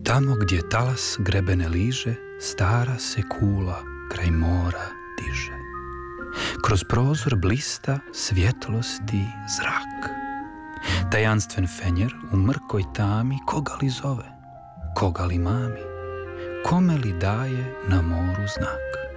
Tamo gdje talas grebene liže, stara se kula kraj mora diže. Kroz prozor blista svjetlosti zrak. Tajanstven fenjer u mrkoj tami koga li zove, koga li mami, kome li daje na moru znak.